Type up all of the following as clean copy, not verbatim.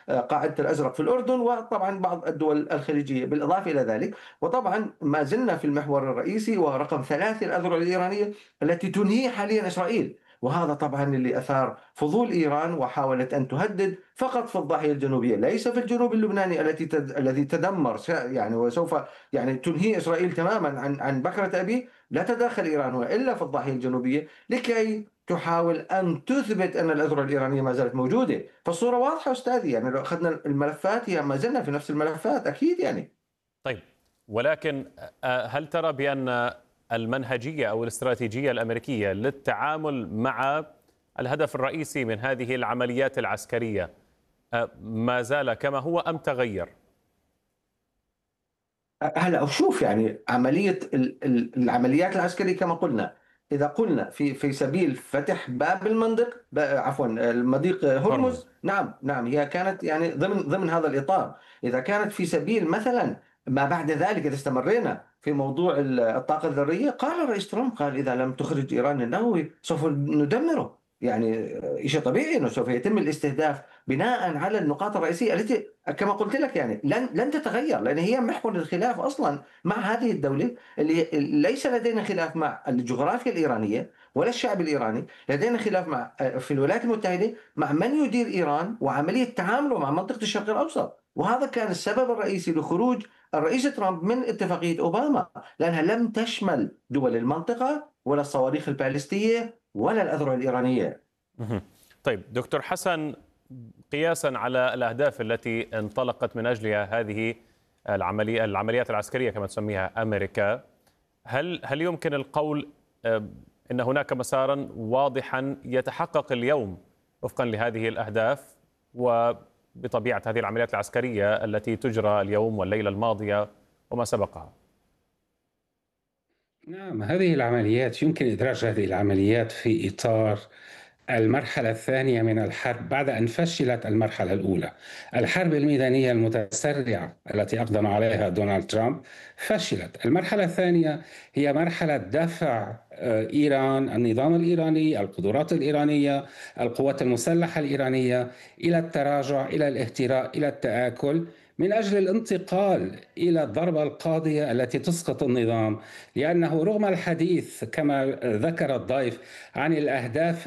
قاعدة الأزرق في الأردن، وطبعا بعض الدول الخليجية بالإضافة إلى ذلك. وطبعا ما زلنا في المحور الرئيسي ورقم ثلاثة الأذرع الإيرانية التي تنهي حاليا إسرائيل. وهذا طبعا اللي أثار فضول إيران، وحاولت أن تهدد فقط في الضاحية الجنوبية، ليس في الجنوب اللبناني الذي تدمر يعني وسوف يعني تنهي إسرائيل تماما عن بكرة أبيه. لا تدخل إيران إلا في الضاحية الجنوبية لكي تحاول أن تثبت أن الأذرع الإيرانية ما زالت موجودة. فالصورة واضحة أستاذي، يعني لو أخذنا الملفات هي ما زلنا في نفس الملفات أكيد يعني. طيب، ولكن هل ترى بأن المنهجية أو الاستراتيجية الأمريكية للتعامل مع الهدف الرئيسي من هذه العمليات العسكرية ما زال كما هو أم تغير؟ هلا شوف، يعني عملية العمليات العسكرية كما قلنا، إذا قلنا في سبيل فتح باب المندق، عفوا المضيق هرمز، هرمز. نعم هي كانت يعني ضمن هذا الإطار. إذا كانت في سبيل مثلا ما بعد ذلك، إذا استمرينا في موضوع الطاقة الذرية، قال الرئيس ترامب، قال إذا لم تخرج إيران النووي سوف ندمره. يعني شيء طبيعي أنه سوف يتم الاستهداف بناء على النقاط الرئيسية التي كما قلت لك يعني لن تتغير، لأن هي محور الخلاف أصلا مع هذه الدولة اللي ليس لدينا خلاف مع الجغرافيا الإيرانية ولا الشعب الإيراني. لدينا خلاف مع في الولايات المتحدة مع من يدير إيران وعملية تعامله مع منطقة الشرق الأوسط. وهذا كان السبب الرئيسي لخروج الرئيس ترامب من اتفاقية أوباما، لأنها لم تشمل دول المنطقة ولا الصواريخ البالستية ولا الأذرع الإيرانية. طيب دكتور حسن، قياسا على الأهداف التي انطلقت من أجلها هذه العمليات العسكرية كما تسميها أمريكا، هل يمكن القول إن هناك مسارا واضحا يتحقق اليوم وفقا لهذه الأهداف وبطبيعة هذه العمليات العسكرية التي تجرى اليوم والليلة الماضية وما سبقها؟ نعم، هذه العمليات يمكن إدراج هذه العمليات في إطار المرحلة الثانية من الحرب بعد أن فشلت المرحلة الأولى. الحرب الميدانية المتسرعة التي أقدم عليها دونالد ترامب فشلت. المرحلة الثانية هي مرحلة دفع إيران، النظام الإيراني، القدرات الإيرانية، القوات المسلحة الإيرانية إلى التراجع، إلى الاهتراء، إلى التآكل، من أجل الانتقال إلى الضربة القاضية التي تسقط النظام. لأنه رغم الحديث كما ذكر الضيف عن الأهداف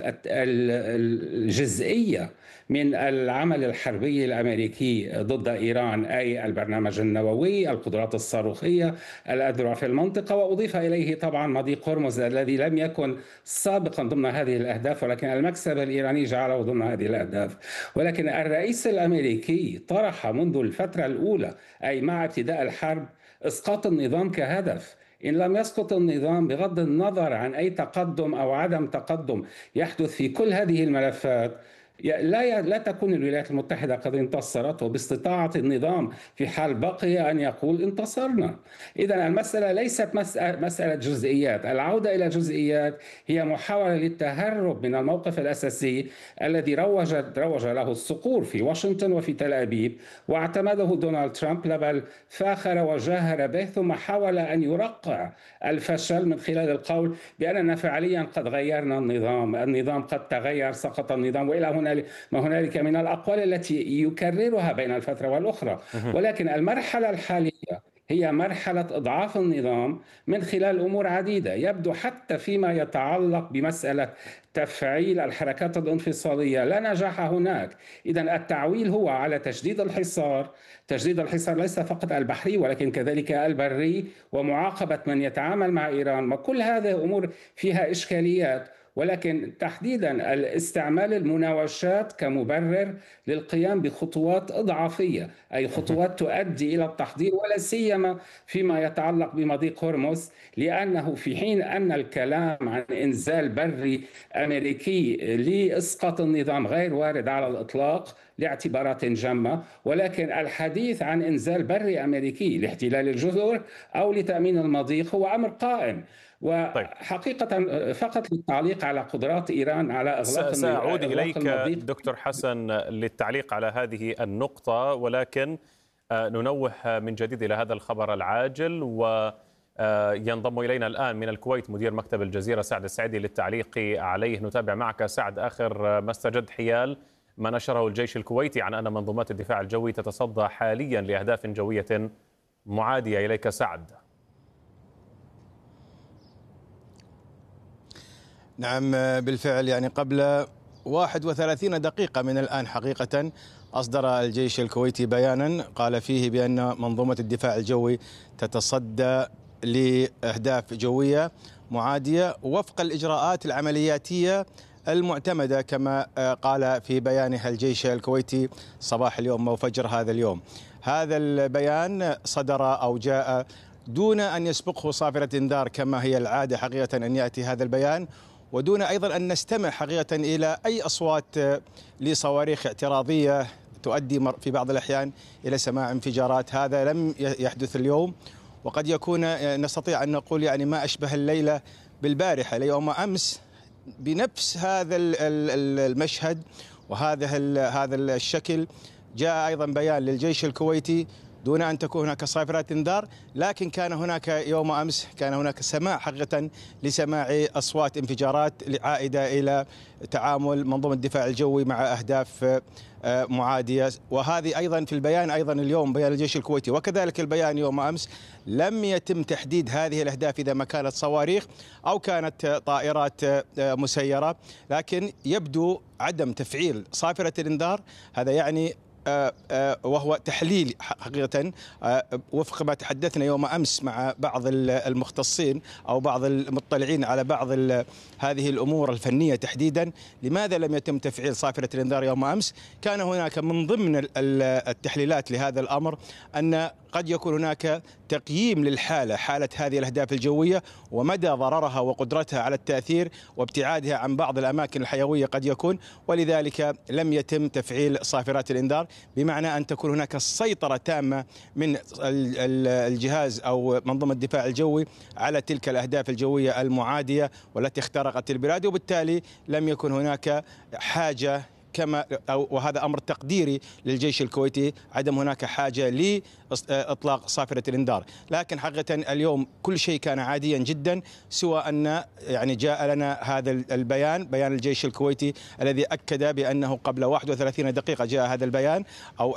الجزئية من العمل الحربي الأمريكي ضد إيران، أي البرنامج النووي، القدرات الصاروخية، الأذرع في المنطقة، وأضيف إليه طبعا مضيق هرمز الذي لم يكن سابقا ضمن هذه الأهداف، ولكن المكسب الإيراني جعله ضمن هذه الأهداف. ولكن الرئيس الأمريكي طرح منذ الفترة الأولى، أي مع ابتداء الحرب، إسقاط النظام كهدف. إن لم يسقط النظام بغض النظر عن أي تقدم أو عدم تقدم يحدث في كل هذه الملفات، لا تكون الولايات المتحدة قد انتصرت، وباستطاعة النظام في حال بقي أن يقول انتصرنا. إذن المسألة ليست مسألة جزئيات. العودة إلى جزئيات هي محاولة للتهرب من الموقف الأساسي الذي روج له الصقور في واشنطن وفي تل أبيب، واعتمده دونالد ترامب، بل فاخر وجاهر به، ثم حاول أن يرقع الفشل من خلال القول بأننا فعليا قد غيرنا النظام قد تغير، سقط النظام، وإلى ما هنالك من الأقوال التي يكررها بين الفترة والأخرى. ولكن المرحلة الحالية هي مرحلة إضعاف النظام من خلال أمور عديدة. يبدو حتى فيما يتعلق بمسألة تفعيل الحركات الانفصالية لا نجاح هناك. إذن التعويل هو على تشديد الحصار. تشديد الحصار ليس فقط البحري ولكن كذلك البري، ومعاقبة من يتعامل مع إيران. وكل هذه أمور فيها إشكاليات، ولكن تحديدا الاستعمال المناوشات كمبرر للقيام بخطوات إضعافية، أي خطوات تؤدي إلى التحضير، ولا سيما فيما يتعلق بمضيق هرمز. لأنه في حين أن الكلام عن إنزال بري أمريكي لإسقاط النظام غير وارد على الإطلاق لاعتبارات جمة، ولكن الحديث عن إنزال بري أمريكي لاحتلال الجزر أو لتأمين المضيق هو أمر قائم. وحقيقة فقط للتعليق على قدرات إيران على سأعود إليك المضيق. دكتور حسن للتعليق على هذه النقطة، ولكن ننوه من جديد إلى هذا الخبر العاجل. وينضم إلينا الآن من الكويت مدير مكتب الجزيرة سعد السعيدي للتعليق عليه. نتابع معك سعد آخر ما استجد حيال ما نشره الجيش الكويتي عن أن منظومات الدفاع الجوي تتصدى حاليا لأهداف جوية معادية. إليك سعد. نعم بالفعل، يعني قبل 31 دقيقة من الآن حقيقة أصدر الجيش الكويتي بيانا قال فيه بأن منظومة الدفاع الجوي تتصدى لأهداف جوية معادية وفق الإجراءات العملياتية المعتمدة كما قال في بيانه الجيش الكويتي صباح اليوم أو فجر هذا اليوم. هذا البيان صدر أو جاء دون أن يسبقه صافرة إنذار كما هي العادة حقيقة أن يأتي هذا البيان، ودون أيضا أن نستمع حقيقة إلى أي أصوات لصواريخ اعتراضية تؤدي في بعض الأحيان إلى سماع انفجارات. هذا لم يحدث اليوم، وقد يكون نستطيع أن نقول يعني ما أشبه الليلة بالبارحة ليوم أمس بنفس هذا المشهد وهذا الشكل. جاء أيضا بيان للجيش الكويتي دون أن تكون هناك صافرات إنذار، لكن كان هناك يوم أمس كان هناك سماع حقيقة لسماع أصوات انفجارات عائدة إلى تعامل منظومة الدفاع الجوي مع أهداف معادية. وهذه أيضا في البيان أيضا اليوم بيان الجيش الكويتي وكذلك البيان يوم أمس لم يتم تحديد هذه الأهداف إذا ما كانت صواريخ أو كانت طائرات مسيرة، لكن يبدو عدم تفعيل صافرة الإنذار. هذا يعني وهو تحليل حقيقة وفق ما تحدثنا يوم أمس مع بعض المختصين أو بعض المطلعين على بعض هذه الأمور الفنية تحديدا. لماذا لم يتم تفعيل صافرة الإنذار يوم أمس؟ كان هناك من ضمن التحليلات لهذا الأمر أن قد يكون هناك تقييم للحالة، حالة هذه الأهداف الجوية ومدى ضررها وقدرتها على التأثير وابتعادها عن بعض الأماكن الحيوية قد يكون، ولذلك لم يتم تفعيل صافرات الإنذار، بمعنى أن تكون هناك سيطرة تامة من الجهاز أو منظومة الدفاع الجوي على تلك الأهداف الجوية المعادية والتي اخترقت البلاد، وبالتالي لم يكن هناك حاجة وهذا أمر تقديري للجيش الكويتي عدم هناك حاجة لإطلاق صافرة الإنذار. لكن حقيقة اليوم كل شيء كان عاديا جدا، سوى أن يعني جاء لنا هذا البيان، بيان الجيش الكويتي الذي أكد بأنه قبل 31 دقيقة جاء هذا البيان أو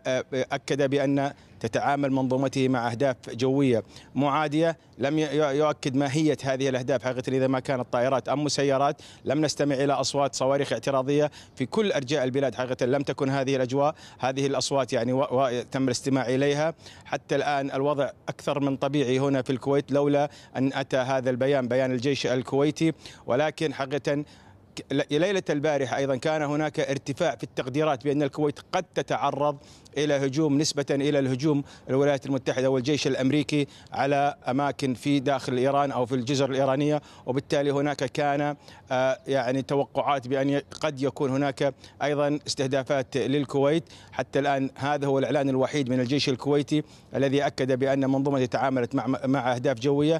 أكد بأن تتعامل منظومته مع أهداف جوية معادية. لم يؤكد ماهية هذه الأهداف حقيقة إذا ما كانت طائرات أم مسيرات. لم نستمع إلى أصوات صواريخ اعتراضية في كل أرجاء البلاد، حقيقة لم تكن هذه الأجواء، هذه الأصوات يعني تم الاستماع إليها. حتى الآن الوضع أكثر من طبيعي هنا في الكويت لولا أن أتى هذا البيان، بيان الجيش الكويتي. ولكن حقيقة ليلة البارحة أيضا كان هناك ارتفاع في التقديرات بأن الكويت قد تتعرض إلى هجوم نسبة إلى الهجوم الولايات المتحدة والجيش الأمريكي على أماكن في داخل إيران أو في الجزر الإيرانية، وبالتالي هناك كان يعني توقعات بأن قد يكون هناك أيضا استهدافات للكويت. حتى الآن هذا هو الإعلان الوحيد من الجيش الكويتي الذي أكد بأن منظومته تعاملت مع أهداف جوية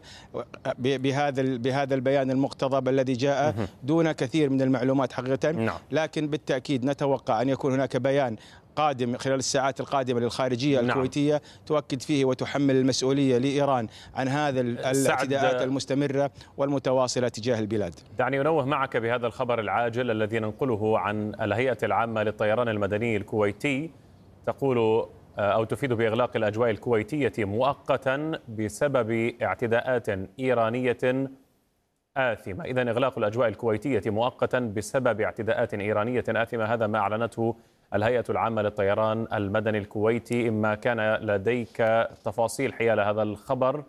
بهذا البيان المقتضب الذي جاء دون كثير من المعلومات حقيقة. لكن بالتأكيد نتوقع أن يكون هناك بيان قادم خلال الساعات القادمة للخارجية الكويتية تؤكد فيه وتحمل المسؤولية لإيران عن هذا الاعتداءات المستمرة والمتواصلة تجاه البلاد. دعني أنوه معك بهذا الخبر العاجل الذي ننقله عن الهيئة العامة للطيران المدني الكويتي، تقول أو تفيد بإغلاق الأجواء الكويتية مؤقتا بسبب اعتداءات إيرانية آثمة. إذن إغلاق الأجواء الكويتية مؤقتا بسبب اعتداءات إيرانية آثمة، هذا ما أعلنته الهيئة العامة للطيران المدني الكويتي. إما كان لديك تفاصيل حيال هذا الخبر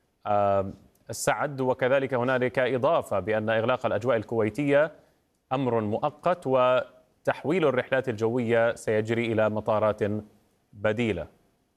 سعد؟ وكذلك هنالك إضافة بأن إغلاق الأجواء الكويتية أمر مؤقت وتحويل الرحلات الجوية سيجري إلى مطارات بديلة.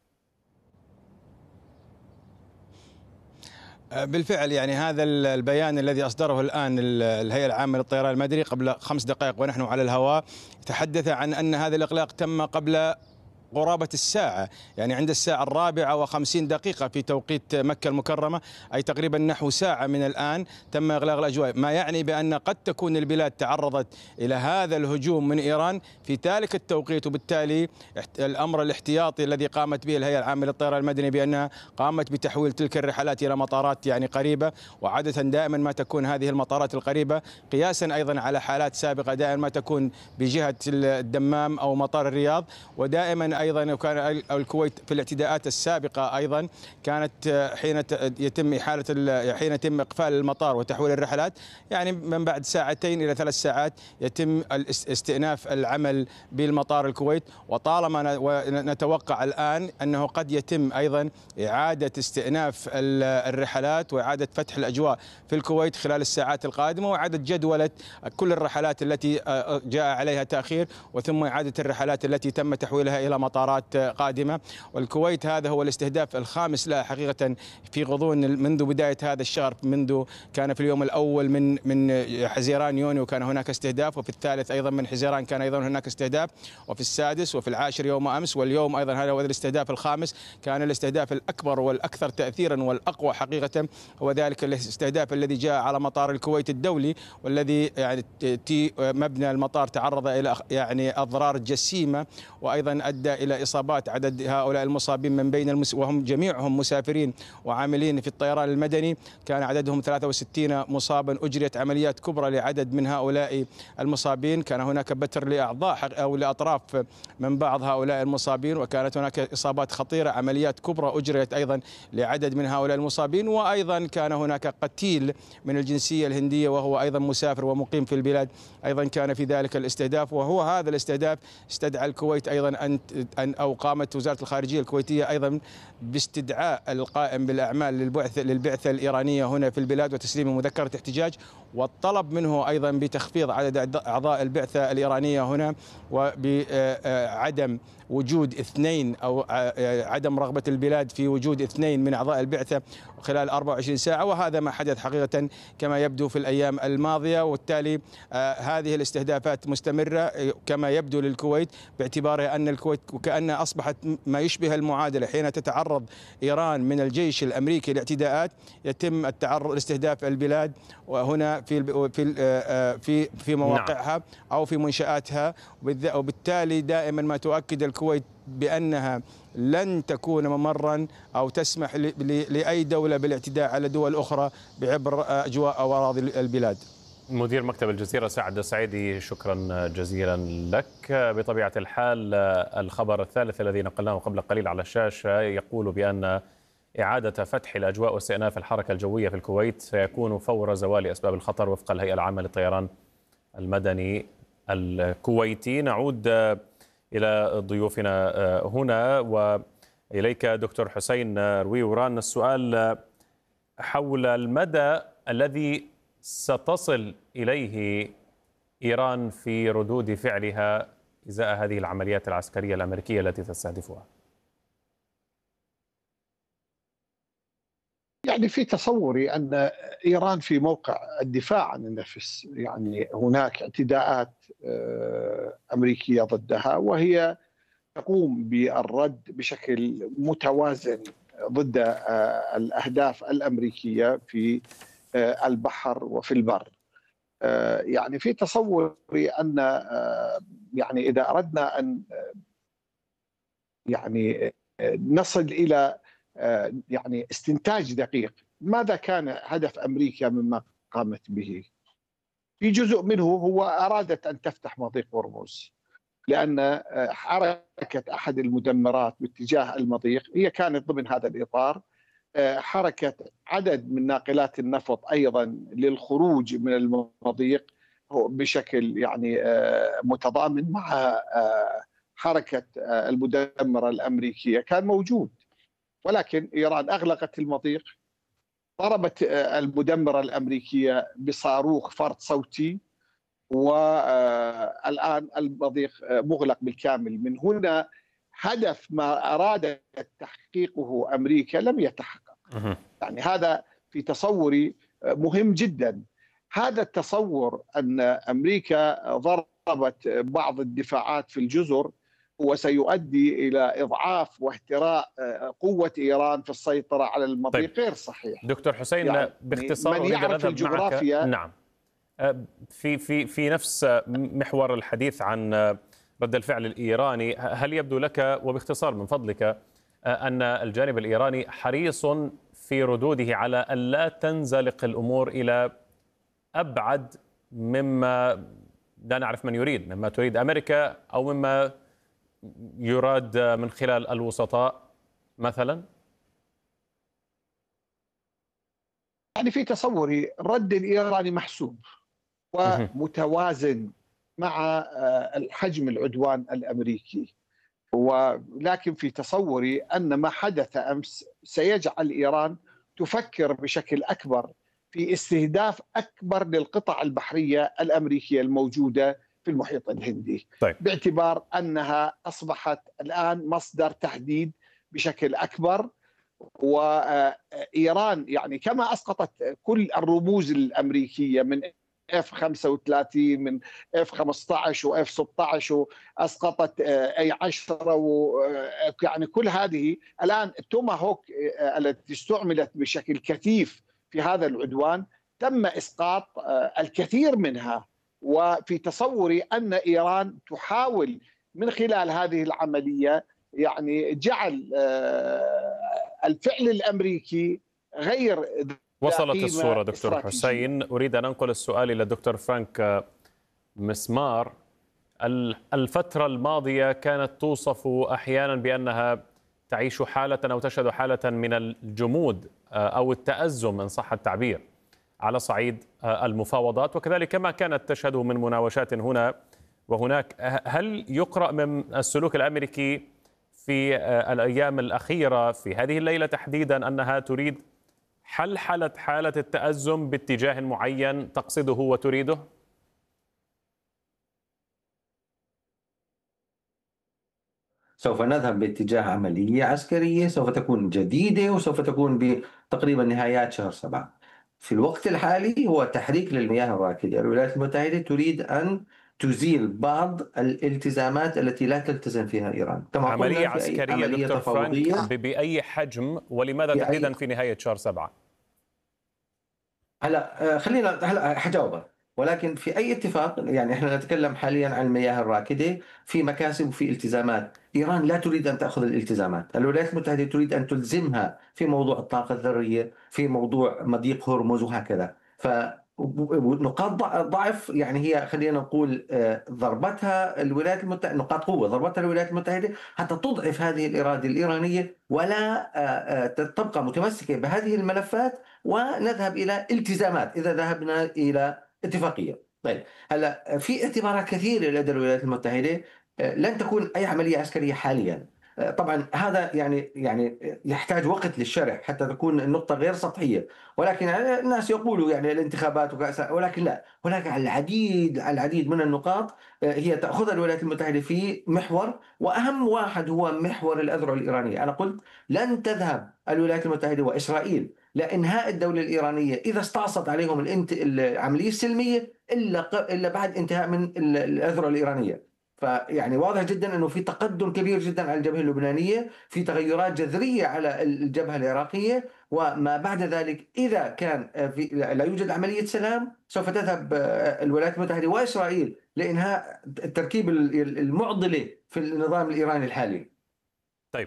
بالفعل يعني هذا البيان الذي أصدره الآن الهيئة العامة للطيران المدني قبل 5 دقائق ونحن على الهواء تحدث عن أن هذا الإغلاق تم قبل قرابة الساعة، يعني عند الساعة 4:50 في توقيت مكة المكرمة، أي تقريبا نحو ساعة من الآن تم إغلاق الأجواء، ما يعني بأن قد تكون البلاد تعرضت إلى هذا الهجوم من إيران في ذلك التوقيت. وبالتالي الأمر الاحتياطي الذي قامت به الهيئة العامة للطيران المدني بأنها قامت بتحويل تلك الرحلات إلى مطارات يعني قريبة، وعادة دائما ما تكون هذه المطارات القريبة قياسا أيضا على حالات سابقة دائما ما تكون بجهة الدمام أو مطار الرياض. ودائما أيضا كان الكويت في الاعتداءات السابقة أيضا كانت حين يتم إقفال المطار وتحويل الرحلات، يعني من بعد 2 إلى 3 ساعات يتم استئناف العمل بالمطار الكويت. وطالما نتوقع الآن أنه قد يتم أيضا إعادة استئناف الرحلات وإعادة فتح الأجواء في الكويت خلال الساعات القادمة، وإعادة جدولة كل الرحلات التي جاء عليها تأخير، وثم إعادة الرحلات التي تم تحويلها إلى مطارات قادمة. والكويت هذا هو الاستهداف الخامس لها حقيقة في غضون منذ بداية هذا الشهر، منذ كان في اليوم الأول من حزيران يونيو كان هناك استهداف، وفي الثالث أيضا من حزيران كان أيضا هناك استهداف، وفي السادس وفي العاشر يوم أمس، واليوم أيضا هذا هو الاستهداف الخامس. كان الاستهداف الأكبر والأكثر تأثيرا والأقوى حقيقة هو ذلك الاستهداف الذي جاء على مطار الكويت الدولي، والذي يعني مبنى المطار تعرض إلى يعني أضرار جسيمة، وأيضا أدى إلى إصابات عدد هؤلاء المصابين من بين وهم جميعهم مسافرين وعاملين في الطيران المدني، كان عددهم 63 مصابا. أجريت عمليات كبرى لعدد من هؤلاء المصابين، كان هناك بتر لأعضاء أو لأطراف من بعض هؤلاء المصابين، وكانت هناك إصابات خطيرة. عمليات كبرى أجريت أيضا لعدد من هؤلاء المصابين، وأيضا كان هناك قتيل من الجنسية الهندية وهو أيضا مسافر ومقيم في البلاد، أيضا كان في ذلك الاستهداف. وهو هذا الاستهداف استدعى الكويت أيضا أو قامت وزارة الخارجية الكويتية أيضا باستدعاء القائم بالأعمال للبعثة الإيرانية هنا في البلاد وتسليم مذكرة احتجاج، والطلب منه أيضا بتخفيض عدد أعضاء البعثة الإيرانية هنا، وبعدم وجود 2 أو عدم رغبة البلاد في وجود 2 من أعضاء البعثة خلال 24 ساعة. وهذا ما حدث حقيقة كما يبدو في الأيام الماضية. وبالتالي هذه الاستهدافات مستمرة كما يبدو للكويت، باعتبارها أن الكويت وكأنها أصبحت ما يشبه المعادلة. حين تتعرض إيران من الجيش الأمريكي لاعتداءات يتم استهداف البلاد وهنا في مواقعها أو في منشآتها، وبالتالي دائما ما تؤكد الكويت بأنها لن تكون ممرا أو تسمح لأي دولة بالاعتداء على دول أخرى بعبر أجواء أو أراضي البلاد. مدير مكتب الجزيرة سعد السعيدي، شكرا جزيلا لك. بطبيعة الحال الخبر الثالث الذي نقلناه قبل قليل على الشاشة يقول بأن إعادة فتح الأجواء واستئناف الحركة الجوية في الكويت سيكون فور زوال أسباب الخطر وفق الهيئة العامة للطيران المدني الكويتي. نعود إلى ضيوفنا هنا وإليك دكتور حسين رويوران. السؤال حول المدى الذي ستصل إليه إيران في ردود فعلها إزاء هذه العمليات العسكرية الأمريكية التي تستهدفها. يعني في تصوري أن إيران في موقع الدفاع عن النفس، يعني هناك اعتداءات أمريكية ضدها وهي تقوم بالرد بشكل متوازن ضد الأهداف الأمريكية في البحر وفي البر. يعني في تصوري أن يعني إذا أردنا أن يعني نصل إلى يعني استنتاج دقيق ماذا كان هدف أمريكا مما قامت به، في جزء منه هو أرادت أن تفتح مضيق هرمز، لأن حركة أحد المدمرات باتجاه المضيق هي كانت ضمن هذا الإطار. حركة عدد من ناقلات النفط أيضا للخروج من المضيق بشكل يعني متضامن مع حركة المدمرة الأمريكية كان موجود، ولكن إيران أغلقت المضيق، ضربت المدمرة الأمريكية بصاروخ فرد صوتي، والآن المضيق مغلق بالكامل. من هنا هدف ما أرادت تحقيقه أمريكا لم يتحقق. يعني هذا في تصوري مهم جدا. هذا التصور أن أمريكا ضربت بعض الدفاعات في الجزر هو سيؤدي إلى إضعاف واهتراء قوة إيران في السيطرة على المضيق. طيب غير صحيح. دكتور حسين، يعني باختصار من أريد أن يعرف أذهب معك. الجغرافيا. نعم. في نفس محور الحديث عن رد الفعل الإيراني، هل يبدو لك وباختصار من فضلك أن الجانب الإيراني حريص في ردوده على أن لا تنزلق الأمور إلى أبعد مما لا نعرف من يريد، مما تريد أمريكا أو مما يراد من خلال الوسطاء مثلا؟ يعني في تصوري الرد الإيراني محسوب ومتوازن مع الحجم العدوان الأمريكي، ولكن في تصوري أن ما حدث أمس سيجعل إيران تفكر بشكل أكبر في استهداف أكبر للقطع البحرية الأمريكية الموجودة في المحيط الهندي. طيب. باعتبار أنها أصبحت الآن مصدر تهديد بشكل أكبر، وإيران يعني كما أسقطت كل الرموز الأمريكية من F-35 من F-15 وF-16 وأسقطت A-10 يعني كل هذه الآن التوماهوك التي استعملت بشكل كثيف في هذا العدوان تم إسقاط الكثير منها. وفي تصوري أن إيران تحاول من خلال هذه العملية يعني جعل الفعل الأمريكي غير وصلت الصورة دكتور حسين. أريد أن أنقل السؤال إلى الدكتور فرانك مسمار. الفترة الماضية كانت توصف أحيانا بأنها تعيش حالة أو تشهد حالة من الجمود أو التأزم إن صح التعبير على صعيد المفاوضات، وكذلك ما كانت تشهده من مناوشات هنا وهناك. هل يقرأ من السلوك الأمريكي في الأيام الأخيرة في هذه الليلة تحديدا أنها تريد حلحلة حالة التأزم باتجاه معين تقصده وتريده؟ سوف نذهب باتجاه عملية عسكرية سوف تكون جديدة وسوف تكون بتقريبا نهايات شهر 7. في الوقت الحالي هو تحريك للمياه الراكدة. الولايات المتحدة تريد أن تزيل بعض الالتزامات التي لا تلتزم فيها إيران. كما عملية قلنا عسكرية عملية دكتور تفاوضية. فرانك بأي حجم ولماذا تحديدا في نهاية شهر 7؟ هلا حجاوبك، ولكن في أي اتفاق يعني احنا نتكلم حاليا عن المياه الراكدة، في مكاسب وفي التزامات. إيران لا تريد أن تأخذ الالتزامات. الولايات المتحدة تريد أن تلزمها في موضوع الطاقة الذرية، في موضوع مضيق هرمز وهكذا. فنقاط ضعف يعني هي خلينا نقول ضربتها الولايات المتحدة، نقاط قوة ضربتها الولايات المتحدة حتى تضعف هذه الإرادة الإيرانية ولا تبقى متمسكة بهذه الملفات ونذهب إلى التزامات إذا ذهبنا إلى اتفاقية. طيب هلا في اعتبارات كثيرة لدى الولايات المتحدة. لن تكون أي عملية عسكرية حاليا. طبعا هذا يعني يحتاج وقت للشرح حتى تكون النقطة غير سطحية، ولكن الناس يقولوا يعني الانتخابات ولكن لا، هناك العديد من النقاط هي تأخذها الولايات المتحدة في محور، وأهم واحد هو محور الأذرع الإيرانية. أنا قلت لن تذهب الولايات المتحدة وإسرائيل لإنهاء الدولة الإيرانية إذا استعصت عليهم العملية السلمية إلا بعد انتهاء من الأذرع الإيرانية. فيعني واضح جدا أنه في تقدم كبير جدا على الجبهة اللبنانية، في تغيرات جذرية على الجبهة العراقية، وما بعد ذلك إذا كان لا يوجد عملية سلام سوف تذهب الولايات المتحدة وإسرائيل لإنهاء التركيب المعضلة في النظام الإيراني الحالي. طيب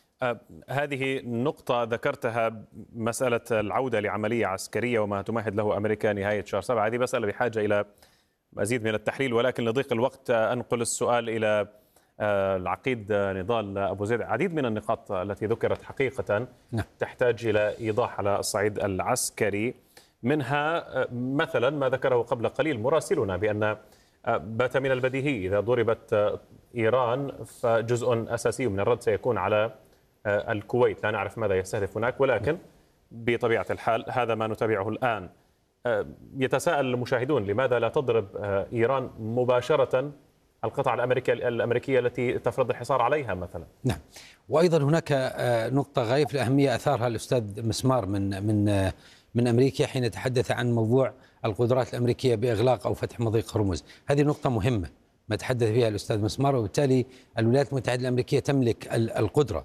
هذه نقطة ذكرتها، مسألة العودة لعملية عسكرية وما تمهد له أمريكا نهاية شهر 7. هذه مسألة بحاجة إلى مزيد من التحليل، ولكن لضيق الوقت أنقل السؤال إلى العقيد نضال أبو زيد. عديد من النقاط التي ذكرت حقيقة تحتاج إلى إيضاح على الصعيد العسكري، منها مثلا ما ذكره قبل قليل مراسلنا بأن بات من البديهي إذا ضربت إيران فجزء أساسي من الرد سيكون على الكويت. لا نعرف ماذا يستهدف هناك، ولكن بطبيعة الحال هذا ما نتابعه الآن. يتساءل المشاهدون لماذا لا تضرب إيران مباشرة القطع الأمريكية التي تفرض الحصار عليها مثلا؟ نعم، وأيضا هناك نقطة غاية في الأهمية أثارها الأستاذ مسمار من أمريكا حين تحدث عن موضوع القدرات الأمريكية بإغلاق أو فتح مضيق هرمز. هذه نقطة مهمة، ما تحدث فيها الأستاذ مسمار، وبالتالي الولايات المتحدة الأمريكية تملك القدرة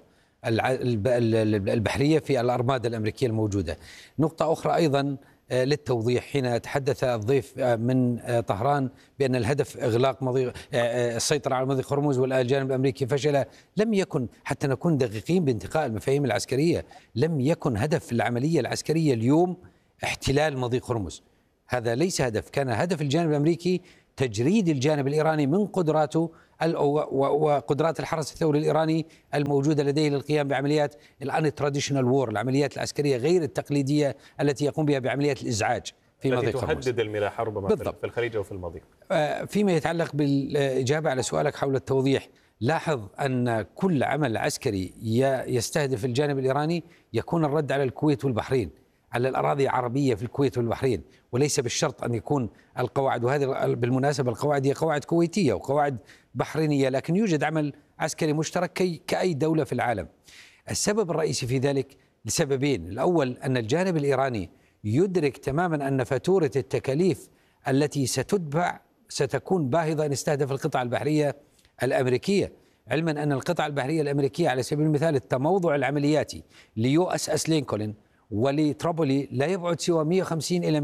البحرية في الأرمادة الأمريكية الموجودة. نقطة أخرى أيضا للتوضيح، حين تحدث الضيف من طهران بأن الهدف إغلاق السيطرة على مضيق هرمز والجانب الأمريكي فشل، لم يكن، حتى نكون دقيقين بانتقاء المفاهيم العسكرية، لم يكن هدف العملية العسكرية اليوم احتلال مضيق هرمز. هذا ليس هدف، كان هدف الجانب الأمريكي تجريد الجانب الإيراني من قدراته وقدرات الحرس الثوري الإيراني الموجودة لديه للقيام بعمليات الأن تراديشنال وور، العمليات العسكرية غير التقليدية التي يقوم بها بعمليات الإزعاج في مضيق هرمز، التي تهدد الملاحة ربما في الخليج أو في المضيق. فيما يتعلق بالإجابة على سؤالك حول التوضيح، لاحظ أن كل عمل عسكري يستهدف الجانب الإيراني يكون الرد على الكويت والبحرين، على الأراضي العربية في الكويت والبحرين، وليس بالشرط أن يكون القواعد، وهذه بالمناسبة القواعد هي قواعد كويتية وقواعد بحرينية، لكن يوجد عمل عسكري مشترك كأي دولة في العالم. السبب الرئيسي في ذلك لسببين: الأول أن الجانب الإيراني يدرك تماما أن فاتورة التكاليف التي ستدفع ستكون باهظة إن استهدف القطع البحرية الأمريكية، علما أن القطع البحرية الأمريكية على سبيل المثال التموضع العملياتي ليو اس اس لينكولن ولتريبولي لا يبعد سوى 150 إلى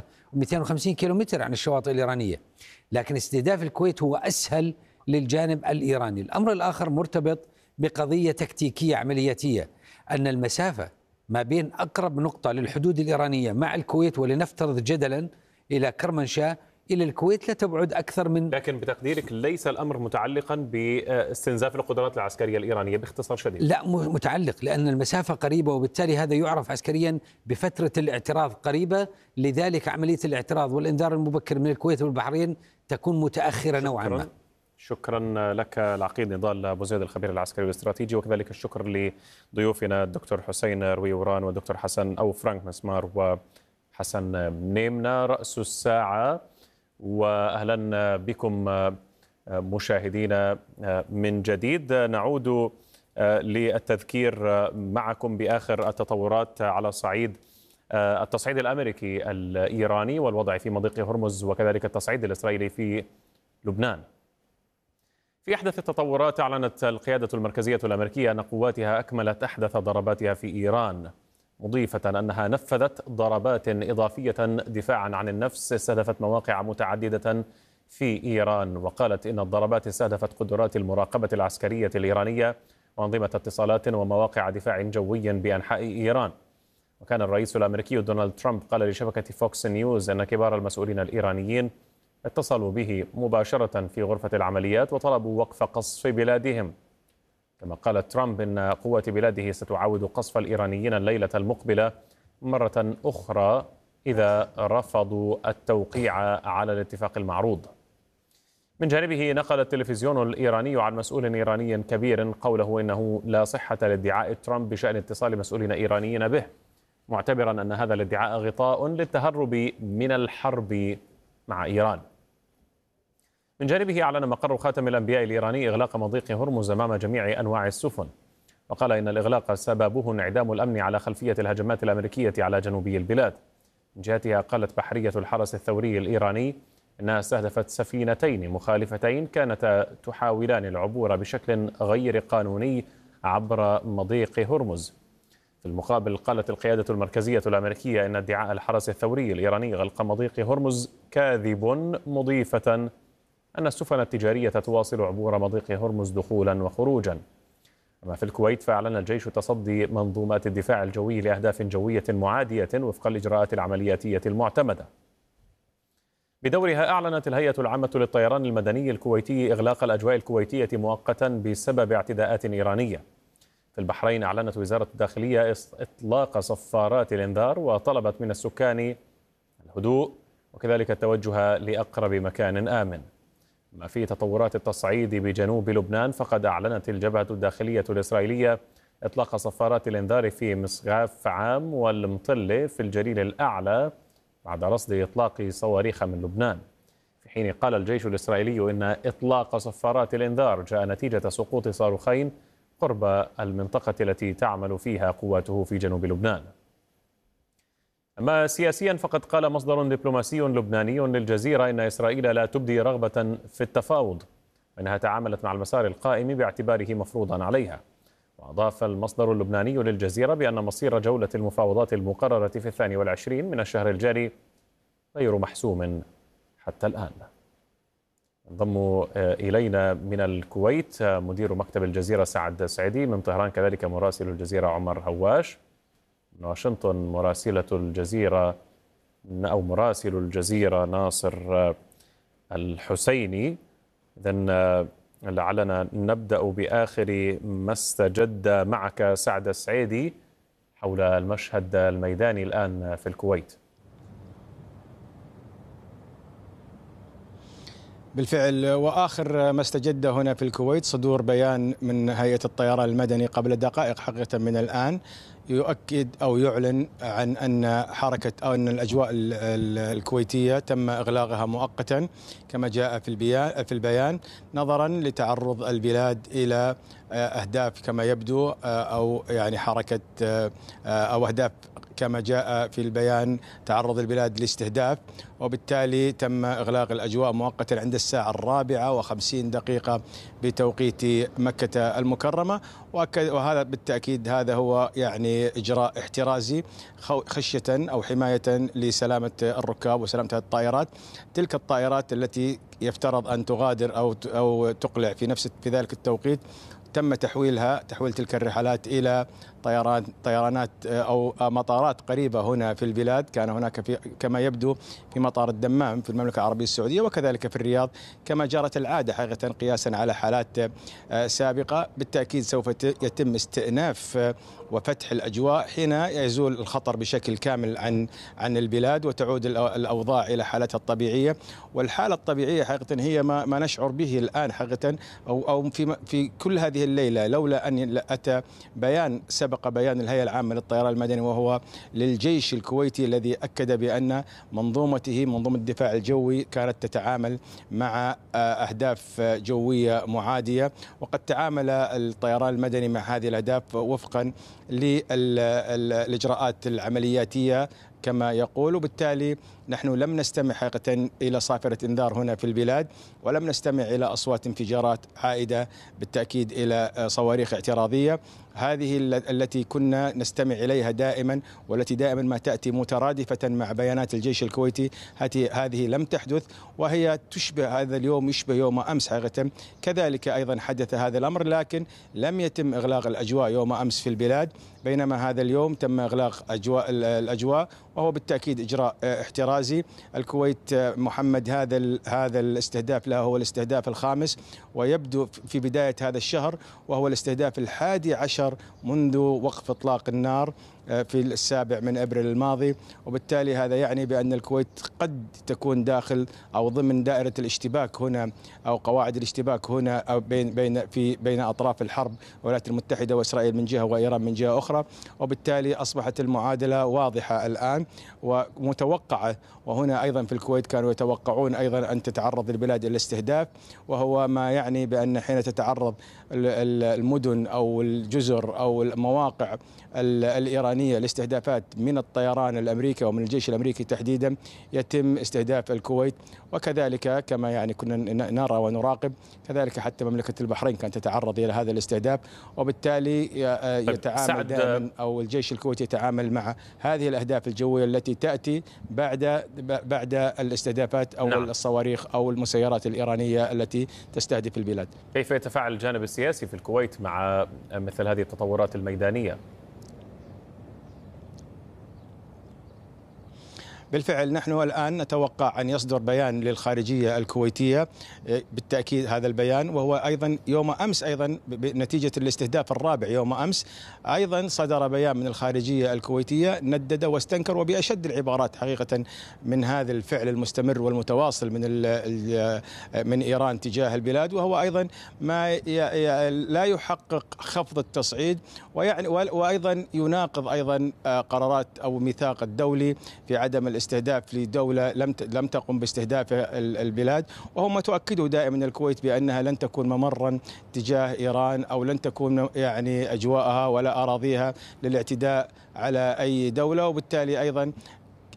250 كيلومتر عن الشواطئ الإيرانية، لكن استهداف الكويت هو أسهل للجانب الإيراني. الأمر الآخر مرتبط بقضية تكتيكية عملياتية، أن المسافة ما بين أقرب نقطة للحدود الإيرانية مع الكويت، ولنفترض جدلا إلى كرمانشاه إلى الكويت، لا تبعد أكثر من، لكن بتقديرك ليس الأمر متعلقا باستنزاف القدرات العسكرية الإيرانية باختصار شديد؟ لا، متعلق، لأن المسافة قريبة، وبالتالي هذا يعرف عسكريا بفترة الاعتراض قريبة، لذلك عملية الاعتراض والإنذار المبكر من الكويت والبحرين تكون متأخرة نوعا ما. شكرا لك العقيد نضال أبو زيد الخبير العسكري والاستراتيجي، وكذلك الشكر لضيوفنا الدكتور حسين رويوران والدكتور حسن أو فرانك مسمار وحسن نيمنا. رأس الساعة، وأهلا بكم مشاهدينا من جديد. نعود للتذكير معكم بآخر التطورات على صعيد التصعيد الأمريكي الإيراني والوضع في مضيق هرمز، وكذلك التصعيد الإسرائيلي في لبنان. في أحدث التطورات، أعلنت القيادة المركزية الأمريكية أن قواتها أكملت أحدث ضرباتها في إيران، مضيفة أنها نفذت ضربات إضافية دفاعا عن النفس استهدفت مواقع متعددة في إيران. وقالت إن الضربات استهدفت قدرات المراقبة العسكرية الإيرانية وأنظمة اتصالات ومواقع دفاع جوي بأنحاء إيران. وكان الرئيس الأمريكي دونالد ترامب قال لشبكة فوكس نيوز أن كبار المسؤولين الإيرانيين اتصلوا به مباشرة في غرفة العمليات وطلبوا وقف قصف بلادهم. كما قال ترامب إن قوات بلاده ستعاود قصف الإيرانيين الليلة المقبلة مرة أخرى إذا رفضوا التوقيع على الاتفاق المعروض. من جانبه، نقل التلفزيون الإيراني عن مسؤول إيراني كبير قوله إنه لا صحة لادعاء ترامب بشأن اتصال مسؤولين إيرانيين به، معتبرا أن هذا الادعاء غطاء للتهرب من الحرب مع إيران. من جانبه، أعلن مقر خاتم الأنبياء الإيراني إغلاق مضيق هرمز أمام جميع أنواع السفن، وقال إن الإغلاق سببه انعدام الأمن على خلفية الهجمات الأمريكية على جنوبي البلاد. من جهتها، قالت بحرية الحرس الثوري الإيراني إنها استهدفت سفينتين مخالفتين كانتا تحاولان العبور بشكل غير قانوني عبر مضيق هرمز. في المقابل، قالت القيادة المركزية الأمريكية إن ادعاء الحرس الثوري الإيراني غلق مضيق هرمز كاذب، مضيفة أن السفن التجارية تواصل عبور مضيق هرمز دخولا وخروجا. أما في الكويت، فأعلن الجيش تصدي منظومات الدفاع الجوي لأهداف جوية معادية وفق الإجراءات العملياتية المعتمدة. بدورها، أعلنت الهيئة العامة للطيران المدني الكويتي إغلاق الأجواء الكويتية مؤقتا بسبب اعتداءات إيرانية. في البحرين، أعلنت وزارة الداخلية إطلاق صفارات الإنذار وطلبت من السكان الهدوء وكذلك التوجه لأقرب مكان آمن. ما في تطورات التصعيد بجنوب لبنان، فقد أعلنت الجبهة الداخلية الإسرائيلية إطلاق صفارات الإنذار في مصغاف عام والمطلة في الجليل الأعلى بعد رصد إطلاق صواريخ من لبنان، في حين قال الجيش الإسرائيلي إن إطلاق صفارات الإنذار جاء نتيجة سقوط صاروخين قرب المنطقة التي تعمل فيها قواته في جنوب لبنان. أما سياسيا فقد قال مصدر دبلوماسي لبناني للجزيرة إن إسرائيل لا تبدي رغبة في التفاوض، وإنها تعاملت مع المسار القائم باعتباره مفروضا عليها. وأضاف المصدر اللبناني للجزيرة بأن مصير جولة المفاوضات المقررة في 22 من الشهر الجاري غير محسوم حتى الآن. انضم إلينا من الكويت مدير مكتب الجزيرة سعد سعيدي، من طهران كذلك مراسل الجزيرة عمر هواش، من واشنطن مراسلة الجزيرة أو مراسل الجزيرة ناصر الحسيني. إذن لعلنا نبدأ بآخر ما استجد معك سعد السعيدي حول المشهد الميداني الآن في الكويت. بالفعل، وآخر ما استجد هنا في الكويت صدور بيان من هيئة الطيران المدني قبل دقائق حقيقة من الآن، يؤكد أو يعلن عن أن حركة أو أن الأجواء الكويتية تم إغلاقها مؤقتا كما جاء في البيان نظرا لتعرض البلاد إلى أهداف كما يبدو، أو يعني حركة أو أهداف كما جاء في البيان تعرض البلاد لاستهداف، وبالتالي تم إغلاق الأجواء مؤقتا عند الساعة 4:50 بتوقيت مكة المكرمة. وهذا بالتأكيد هذا هو يعني إجراء احترازي خشية أو حماية لسلامة الركاب وسلامة الطائرات. تلك الطائرات التي يفترض أن تغادر أو تقلع في ذلك التوقيت تم تحويل تلك الرحلات إلى طيرانات أو مطارات قريبة هنا في البلاد. كان هناك كما يبدو في مطار الدمام في المملكة العربية السعودية، وكذلك في الرياض كما جرت العادة حقيقة قياسا على حالات سابقة. بالتأكيد سوف يتم استئناف وفتح الأجواء حين يزول الخطر بشكل كامل عن البلاد وتعود الأوضاع إلى حالتها الطبيعية. والحالة الطبيعية حقيقة هي ما نشعر به الآن حقيقة أو في كل هذه الليلة، لولا أن أتى سبق بيان الهيئة العامة للطيران المدني وهو للجيش الكويتي الذي أكد بأن منظومة الدفاع الجوي كانت تتعامل مع أهداف جوية معادية، وقد تعامل الطيران المدني مع هذه الأهداف وفقا للإجراءات العملياتية كما يقول. وبالتالي نحن لم نستمع حقيقة إلى صافرة إنذار هنا في البلاد، ولم نستمع إلى أصوات انفجارات عائدة بالتأكيد إلى صواريخ اعتراضية، هذه التي كنا نستمع إليها دائما والتي دائما ما تأتي مترادفة مع بيانات الجيش الكويتي. هذه لم تحدث، وهي تشبه هذا اليوم يشبه يوم أمس حقيقة. كذلك أيضا حدث هذا الأمر، لكن لم يتم إغلاق الأجواء يوم أمس في البلاد، بينما هذا اليوم تم إغلاق الأجواء وهو بالتأكيد إجراء احترازي. الكويت محمد هذا الاستهداف له هو الاستهداف الخامس، ويبدو في بداية هذا الشهر، وهو الاستهداف 11 منذ وقف إطلاق النار في 7 أبريل الماضي. وبالتالي هذا يعني بأن الكويت قد تكون داخل أو ضمن دائرة الاشتباك هنا أو قواعد الاشتباك هنا أو بين أطراف الحرب الولايات المتحدة وإسرائيل من جهة وإيران من جهة أخرى. وبالتالي أصبحت المعادلة واضحة الآن ومتوقعة، وهنا أيضا في الكويت كانوا يتوقعون أيضا أن تتعرض البلاد إلى الاستهداف، وهو ما يعني بأن حين تتعرض المدن أو الجزر أو المواقع الإيرانية لاستهدافات من الطيران الأمريكي ومن الجيش الأمريكي تحديدا يتم استهداف الكويت. وكذلك كما يعني كنا نرى ونراقب كذلك حتى مملكة البحرين كانت تتعرض إلى هذا الاستهداف. وبالتالي يتعامل دائما أو الجيش الكويتي يتعامل مع هذه الأهداف الجوية التي تأتي بعد الاستهدافات أو الصواريخ أو المسيرات الإيرانية التي تستهدف البلاد. كيف يتفاعل الجانب السياسي في الكويت مع مثل هذه التطورات الميدانية؟ بالفعل نحن الآن نتوقع أن يصدر بيان للخارجية الكويتية بالتأكيد هذا البيان، وهو أيضا يوم أمس أيضا بنتيجة الاستهداف الرابع يوم أمس أيضا صدر بيان من الخارجية الكويتية ندد واستنكر وبأشد العبارات حقيقة من هذا الفعل المستمر والمتواصل من إيران تجاه البلاد، وهو أيضا ما لا يحقق خفض التصعيد وأيضا يناقض أيضا قرارات أو ميثاق الدولي في عدم الاستهداف لدولة لم تقم باستهداف البلاد. وهم تؤكدوا دائما الكويت بأنها لن تكون ممرا تجاه إيران أو لن تكون يعني أجواءها ولا أراضيها للاعتداء على أي دولة. وبالتالي أيضا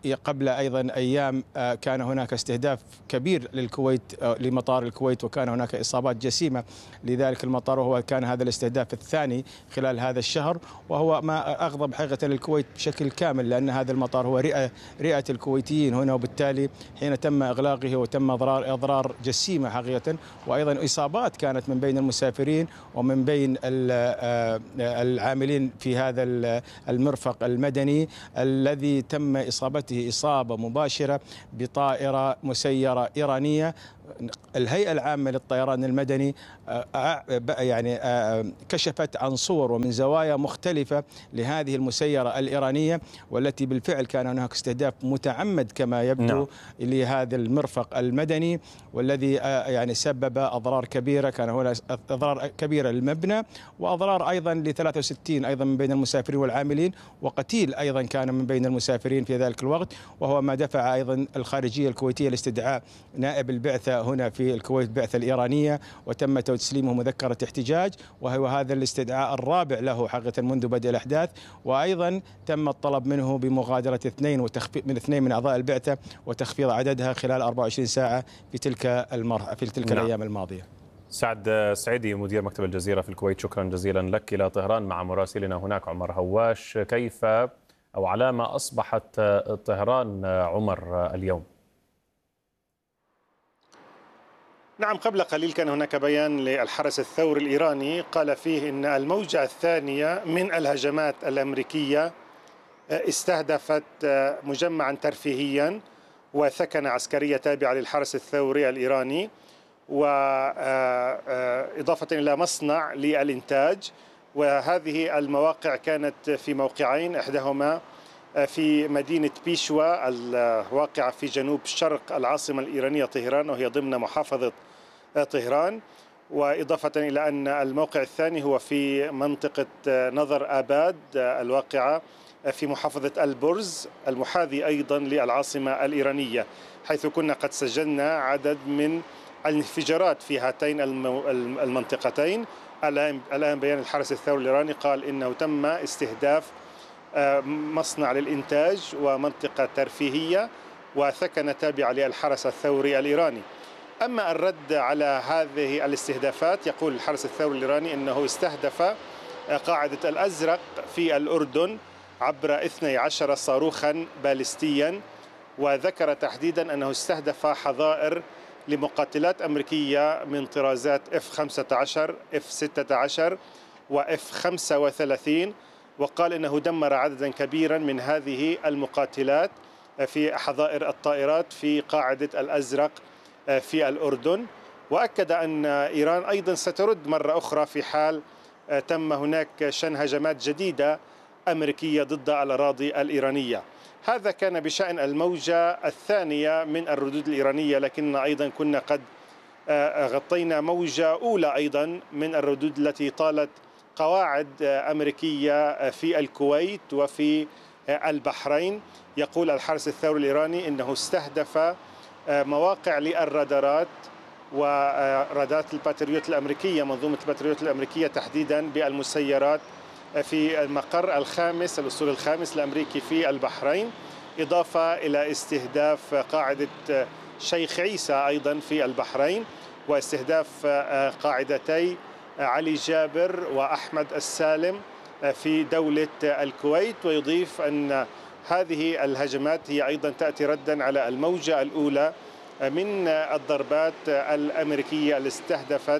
قبل أيضا أيام كان هناك استهداف كبير للكويت، لمطار الكويت، وكان هناك إصابات جسيمة لذلك المطار، وهو كان هذا الاستهداف الثاني خلال هذا الشهر، وهو ما أغضب حقيقة للكويت بشكل كامل، لأن هذا المطار هو رئة الكويتيين هنا، وبالتالي حين تم إغلاقه وتم أضرار جسيمة حقيقة، وأيضا إصابات كانت من بين المسافرين ومن بين العاملين في هذا المرفق المدني الذي تم إصابته إصابة مباشرة بطائرة مسيرة إيرانية. الهيئة العامة للطيران المدني يعني كشفت عن صور ومن زوايا مختلفة لهذه المسيرة الإيرانية، والتي بالفعل كان هناك استهداف متعمد كما يبدو لهذا المرفق المدني، والذي يعني سبب أضرار كبيرة. كان هناك أضرار كبيرة للمبنى، وأضرار أيضا ل 63 أيضا من بين المسافرين والعاملين، وقتيل أيضا كان من بين المسافرين في ذلك الوقت، وهو ما دفع أيضا الخارجية الكويتية لاستدعاء نائب البعثة هنا في الكويت، البعثة الإيرانية، وتم تسليمه مذكرة احتجاج، وهو هذا الاستدعاء الرابع له حقيقة منذ بدء الأحداث. وأيضا تم الطلب منه بمغادرة اثنين من أعضاء البعثة وتخفيض عددها خلال 24 ساعة في تلك الأيام الماضية. سعد سعيدي مدير مكتب الجزيرة في الكويت، شكرا جزيلا لك. إلى طهران مع مراسلنا هناك عمر هواش. كيف أو على ما أصبحت طهران عمر اليوم؟ نعم، قبل قليل كان هناك بيان للحرس الثوري الإيراني قال فيه إن الموجة الثانية من الهجمات الأمريكية استهدفت مجمعا ترفيهيا وثكنة عسكرية تابعة للحرس الثوري الإيراني، وإضافة إلى مصنع للإنتاج. وهذه المواقع كانت في موقعين، إحداهما في مدينة بيشوا الواقعة في جنوب شرق العاصمة الإيرانية طهران، وهي ضمن محافظة طهران، وإضافة إلى أن الموقع الثاني هو في منطقة نظر آباد الواقعة في محافظة البرز المحاذي أيضا للعاصمة الإيرانية، حيث كنا قد سجلنا عدد من الانفجارات في هاتين المنطقتين. الآن بيان الحرس الثوري الإيراني قال إنه تم استهداف مصنع للإنتاج ومنطقة ترفيهية وثكنة تابعة للحرس الثوري الإيراني. أما الرد على هذه الاستهدافات، يقول الحرس الثوري الإيراني أنه استهدف قاعدة الأزرق في الأردن عبر 12 صاروخا باليستيا، وذكر تحديدا أنه استهدف حظائر لمقاتلات أمريكية من طرازات F-15 F-16 و F-35، وقال إنه دمر عددا كبيرا من هذه المقاتلات في حظائر الطائرات في قاعدة الأزرق في الأردن. وأكد أن إيران أيضا سترد مرة أخرى في حال تم هناك شن هجمات جديدة أمريكية ضد الأراضي الإيرانية. هذا كان بشأن الموجة الثانية من الردود الإيرانية، لكن أيضا كنا قد غطينا موجة أولى أيضا من الردود التي طالت قواعد أمريكية في الكويت وفي البحرين. يقول الحرس الثوري الإيراني أنه استهدف مواقع للرادارات ورادارات الباتريوت الأمريكية، منظومة الباتريوت الأمريكية تحديدا بالمسيرات في المقر الخامس، الأسطول الخامس الأمريكي في البحرين، إضافة إلى استهداف قاعدة شيخ عيسى أيضا في البحرين، واستهداف قاعدتي علي جابر وأحمد السالم في دولة الكويت. ويضيف أن هذه الهجمات هي أيضا تأتي ردا على الموجة الأولى من الضربات الأمريكية اللي استهدفت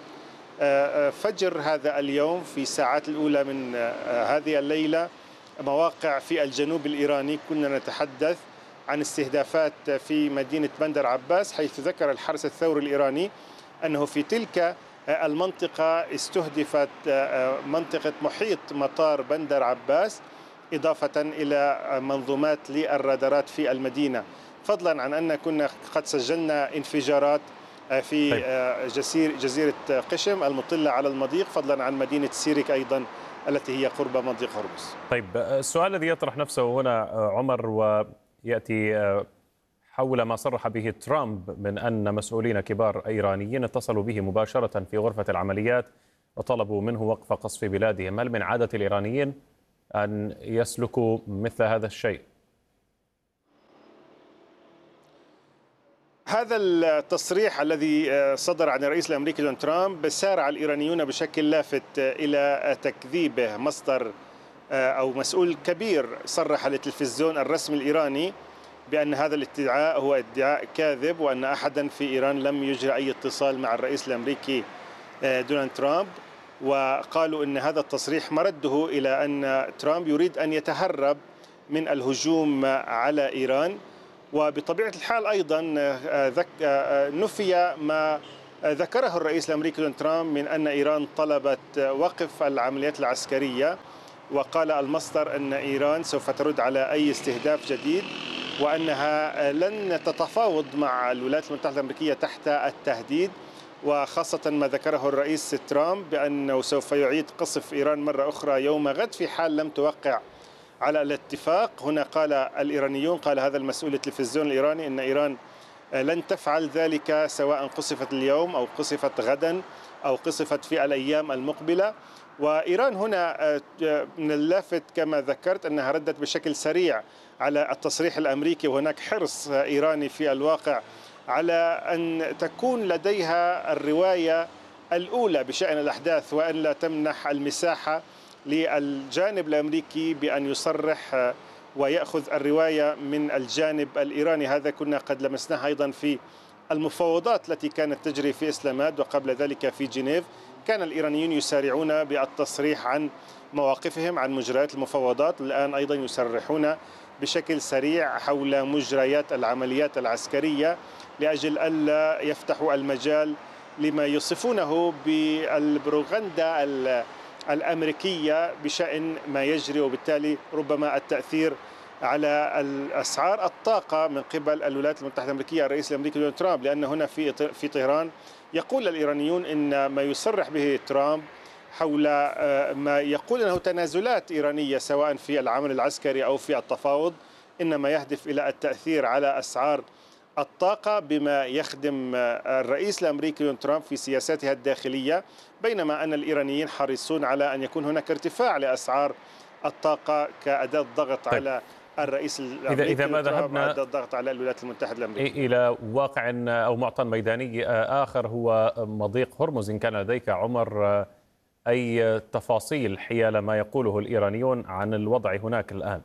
فجر هذا اليوم في الساعات الأولى من هذه الليلة مواقع في الجنوب الإيراني. كنا نتحدث عن استهدافات في مدينة بندر عباس، حيث ذكر الحرس الثوري الإيراني أنه في تلك المنطقة استهدفت منطقة محيط مطار بندر عباس، إضافة إلى منظومات للرادارات في المدينة، فضلا عن أن كنا قد سجلنا انفجارات في جزيرة قشم المطلة على المضيق، فضلا عن مدينة سيرك أيضا التي هي قرب مضيق هرمز. طيب، السؤال الذي يطرح نفسه هنا عمر ويأتي حول ما صرح به ترامب من أن مسؤولين كبار إيرانيين اتصلوا به مباشرة في غرفة العمليات وطلبوا منه وقف قصف بلادهم. هل من عادة الإيرانيين أن يسلكوا مثل هذا الشيء؟ هذا التصريح الذي صدر عن الرئيس الأمريكي دونالد ترامب سارع الإيرانيون بشكل لافت إلى تكذيبه. مصدر أو مسؤول كبير صرح للتلفزيون الرسمي الإيراني بأن هذا الادعاء هو ادعاء كاذب، وأن أحدا في إيران لم يجري أي اتصال مع الرئيس الأمريكي دونالد ترامب. وقالوا أن هذا التصريح مرده إلى أن ترامب يريد أن يتهرب من الهجوم على إيران. وبطبيعة الحال أيضا نفي ما ذكره الرئيس الأمريكي دونالد ترامب من أن إيران طلبت وقف العمليات العسكرية، وقال المصدر أن إيران سوف ترد على أي استهداف جديد، وأنها لن تتفاوض مع الولايات المتحدة الأمريكية تحت التهديد، وخاصة ما ذكره الرئيس ترامب بأنه سوف يعيد قصف إيران مرة أخرى يوم غد في حال لم توقع على الاتفاق. هنا قال الإيرانيون، قال هذا المسؤول التلفزيون الإيراني، أن إيران لن تفعل ذلك سواء قصفت اليوم أو قصفت غدا أو قصفت في الأيام المقبلة. وإيران هنا من اللافت كما ذكرت أنها ردت بشكل سريع على التصريح الأمريكي، وهناك حرص إيراني في الواقع على أن تكون لديها الرواية الأولى بشأن الأحداث، وأن لا تمنح المساحة للجانب الأمريكي بأن يصرح ويأخذ الرواية من الجانب الإيراني. هذا كنا قد لمسناه أيضا في المفاوضات التي كانت تجري في إسلاماد وقبل ذلك في جنيف. كان الإيرانيون يسارعون بالتصريح عن مواقفهم عن مجريات المفاوضات، الآن أيضا يصرحون بشكل سريع حول مجريات العمليات العسكرية لأجل ألا يفتحوا المجال لما يصفونه بالبروغندا الأمريكية بشأن ما يجري، وبالتالي ربما التأثير على الأسعار الطاقة من قبل الولايات المتحدة الأمريكية الرئيس الأمريكي دونالد ترامب. لأن هنا في طهران يقول الإيرانيون إن ما يصرح به ترامب حول ما يقول أنه تنازلات إيرانية سواء في العمل العسكري أو في التفاوض، إنما يهدف إلى التأثير على أسعار الطاقة بما يخدم الرئيس الأمريكي دونالد ترامب في سياساته الداخلية، بينما أن الإيرانيين حريصون على أن يكون هناك ارتفاع لأسعار الطاقة كأداة ضغط على الرئيس الأمريكي إذا ما ذهبنا أداة ضغط على الولايات المتحدة الأمريكية إلى واقع أو معطى ميداني آخر هو مضيق هرمز، إن كان لديك عمر أي تفاصيل حيال ما يقوله الإيرانيون عن الوضع هناك الآن؟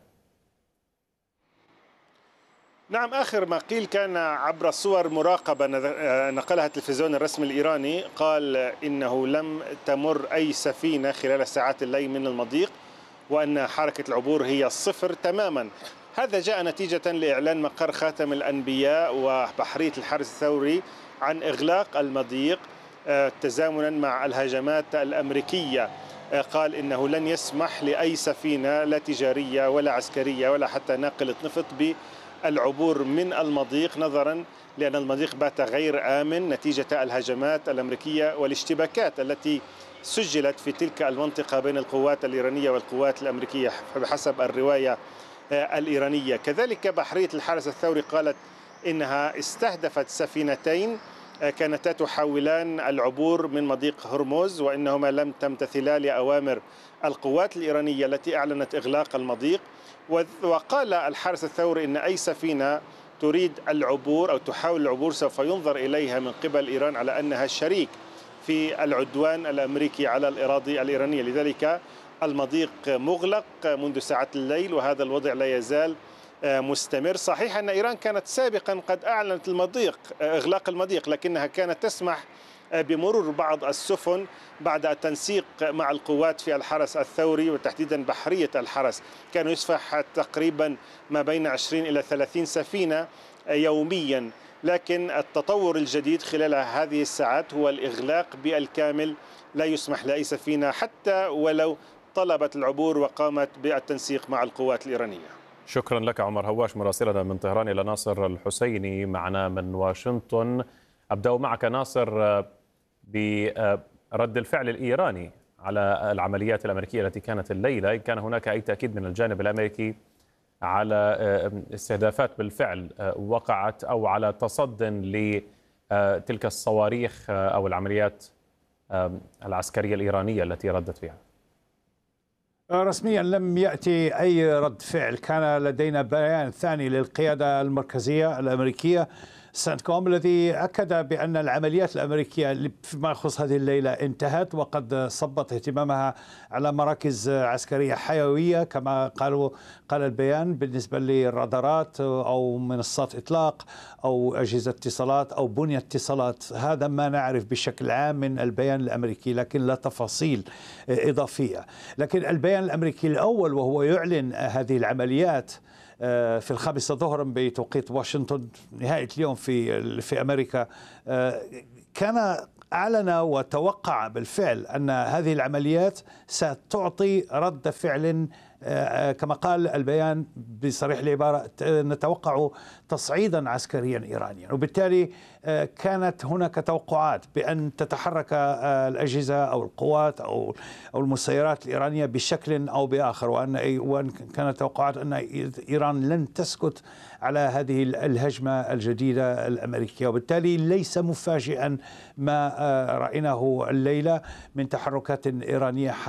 نعم، آخر ما قيل كان عبر صور مراقبة نقلها التلفزيون الرسمي الإيراني. قال إنه لم تمر أي سفينة خلال ساعات الليل من المضيق، وأن حركة العبور هي صفر تماما. هذا جاء نتيجة لإعلان مقر خاتم الأنبياء وبحرية الحرس الثوري عن إغلاق المضيق تزامنا مع الهجمات الأمريكية. قال إنه لن يسمح لأي سفينة لا تجارية ولا عسكرية ولا حتى ناقلة نفط بالعبور من المضيق، نظرا لأن المضيق بات غير آمن نتيجة الهجمات الأمريكية والاشتباكات التي سجلت في تلك المنطقة بين القوات الإيرانية والقوات الأمريكية بحسب الرواية الإيرانية. كذلك بحرية الحرس الثوري قالت إنها استهدفت سفينتين كانتا تحاولان العبور من مضيق هرمز، وإنهما لم تمتثلا لأوامر القوات الإيرانية التي أعلنت إغلاق المضيق. وقال الحرس الثوري إن أي سفينة تريد العبور أو تحاول العبور سوف ينظر إليها من قبل إيران على أنها شريك في العدوان الأمريكي على الأراضي الإيرانية. لذلك المضيق مغلق منذ ساعات الليل، وهذا الوضع لا يزال مستمر. صحيح أن إيران كانت سابقا قد أعلنت إغلاق المضيق، لكنها كانت تسمح بمرور بعض السفن بعد التنسيق مع القوات في الحرس الثوري وتحديدا بحرية الحرس. كانوا يسفح تقريبا ما بين 20 إلى 30 سفينة يوميا، لكن التطور الجديد خلال هذه الساعات هو الإغلاق بالكامل، لا يسمح لأي سفينة حتى ولو طلبت العبور وقامت بالتنسيق مع القوات الإيرانية. شكرا لك عمر هواش مراسلنا من طهران. إلى ناصر الحسيني معنا من واشنطن. أبدأ معك ناصر برد الفعل الإيراني على العمليات الأمريكية التي كانت الليلة. إن كان هناك أي تأكيد من الجانب الأمريكي على استهدافات بالفعل وقعت أو على تصد لتلك الصواريخ أو العمليات العسكرية الإيرانية التي ردت فيها؟ رسميا لم يأتي أي رد فعل. كان لدينا بيان ثاني للقيادة المركزية الأمريكية سنتكوم الذي أكد بأن العمليات الأمريكية فيما يخص هذه الليلة انتهت، وقد صبت اهتمامها على مراكز عسكرية حيوية كما قال البيان بالنسبة للرادارات أو منصات إطلاق أو أجهزة اتصالات أو بنية اتصالات. هذا ما نعرف بشكل عام من البيان الأمريكي، لكن لا تفاصيل إضافية. لكن البيان الأمريكي الأول وهو يعلن هذه العمليات في 5 ظهرا بتوقيت واشنطن نهاية اليوم في أمريكا، كان أعلن وتوقع بالفعل أن هذه العمليات ستعطي رد فعل كما قال البيان بصريح العبارة نتوقع تصعيدا عسكريا إيرانيا. وبالتالي كانت هناك توقعات بأن تتحرك الأجهزة أو القوات أو المسيرات الإيرانية بشكل أو بآخر، وأن كانت توقعات أن إيران لن تسكت على هذه الهجمة الجديدة الأمريكية. وبالتالي ليس مفاجئا ما رأيناه الليلة من تحركات إيرانية